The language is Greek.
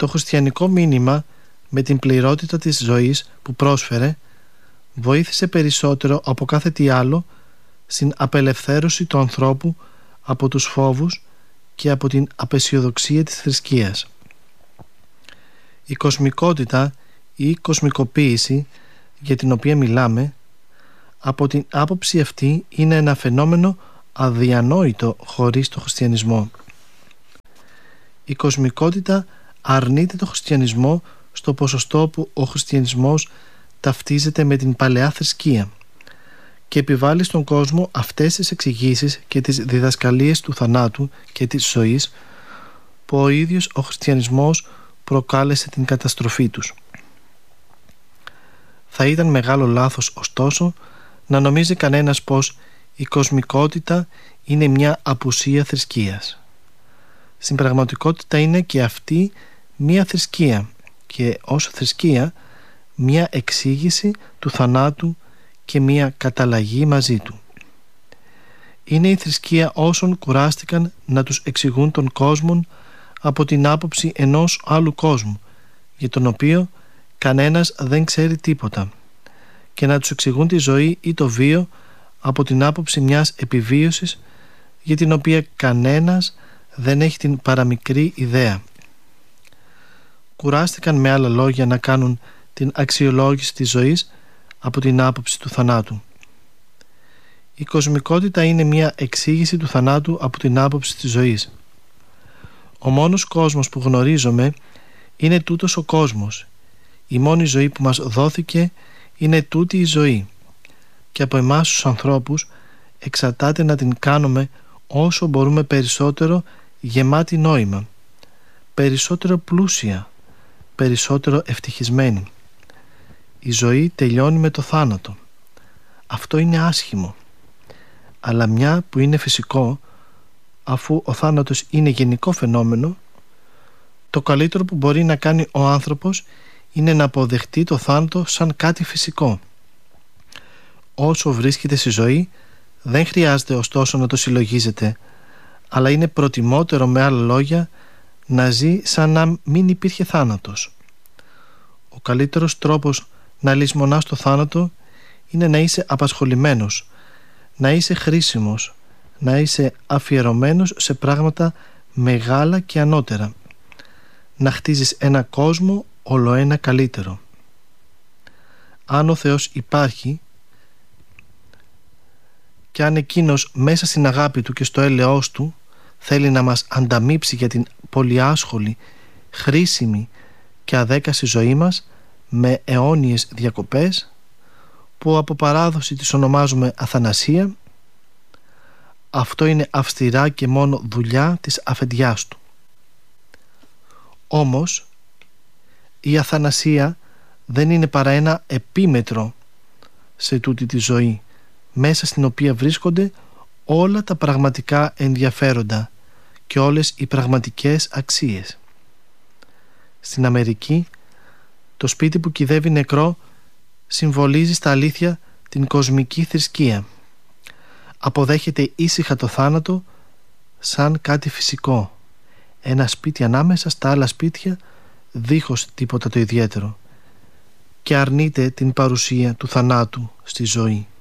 Το χριστιανικό μήνυμα με την πληρότητα της ζωής που πρόσφερε βοήθησε περισσότερο από κάθε τι άλλο στην απελευθέρωση του ανθρώπου από τους φόβους και από την απεσιοδοξία της θρησκείας. Η κοσμικότητα ή η κοσμικοποίηση για την οποία μιλάμε, από την άποψη αυτή είναι ένα φαινόμενο αδιανόητο χωρίς το χριστιανισμό. Η κοσμικότητα αρνείται το χριστιανισμό στο ποσοστό που ο χριστιανισμός ταυτίζεται με την παλαιά θρησκεία και επιβάλλει στον κόσμο αυτές τις εξηγήσεις και τις διδασκαλίες του θανάτου και της ζωής που ο ίδιος ο χριστιανισμός προκάλεσε την καταστροφή τους. Θα ήταν μεγάλο λάθος ωστόσο να νομίζει κανένας πως η κοσμικότητα είναι μια απουσία θρησκείας. Στην πραγματικότητα είναι και αυτή μια θρησκεία και ως θρησκεία μια εξήγηση του θανάτου και μια καταλλαγή μαζί του. Είναι η θρησκεία όσων κουράστηκαν να τους εξηγούν τον κόσμο από την άποψη ενός άλλου κόσμου για τον οποίο κανένας δεν ξέρει τίποτα και να τους εξηγούν τη ζωή ή το βίο από την άποψη μιας επιβίωσης για την οποία κανένας δεν έχει την παραμικρή ιδέα. Κουράστηκαν με άλλα λόγια να κάνουν την αξιολόγηση της ζωής από την άποψη του θανάτου. Η κοσμικότητα είναι μια εξήγηση του θανάτου από την άποψη της ζωής. Ο μόνος κόσμος που γνωρίζουμε είναι τούτος ο κόσμος. Η μόνη ζωή που μας δόθηκε είναι τούτη η ζωή και από εμάς τους ανθρώπους εξαρτάται να την κάνουμε όσο μπορούμε περισσότερο γεμάτη νόημα, περισσότερο πλούσια, περισσότερο ευτυχισμένη. Η ζωή τελειώνει με το θάνατο. Αυτό είναι άσχημο. Αλλά μια που είναι φυσικό, αφού ο θάνατος είναι γενικό φαινόμενο, το καλύτερο που μπορεί να κάνει ο άνθρωπος είναι να αποδεχτεί το θάνατο σαν κάτι φυσικό. Όσο βρίσκεται στη ζωή, δεν χρειάζεται ωστόσο να το συλλογίζεται, αλλά είναι προτιμότερο, με άλλα λόγια, να ζει σαν να μην υπήρχε θάνατος. Ο καλύτερος τρόπος να λησμονάς το θάνατο είναι να είσαι απασχολημένος, να είσαι χρήσιμος, να είσαι αφιερωμένος σε πράγματα μεγάλα και ανώτερα, να χτίζεις ένα κόσμο ολοένα καλύτερο. Αν ο Θεός υπάρχει και αν Εκείνος μέσα στην αγάπη Του και στο έλεος Του θέλει να μας ανταμείψει για την πολυάσχολη, χρήσιμη και αδέκαση ζωή μας με αιώνιες διακοπές που από παράδοση τις ονομάζουμε αθανασία, αυτό είναι αυστηρά και μόνο δουλειά της αφεντιάς Του. Όμως η αθανασία δεν είναι παρά ένα επίμετρο σε τούτη τη ζωή, μέσα στην οποία βρίσκονται όλα τα πραγματικά ενδιαφέροντα και όλες οι πραγματικές αξίες. Στην Αμερική, το σπίτι που κυδεύει νεκρό συμβολίζει στα αλήθεια την κοσμική θρησκεία. Αποδέχεται ήσυχα το θάνατο σαν κάτι φυσικό, ένα σπίτι ανάμεσα στα άλλα σπίτια δίχως τίποτα το ιδιαίτερο, και αρνείται την παρουσία του θανάτου στη ζωή.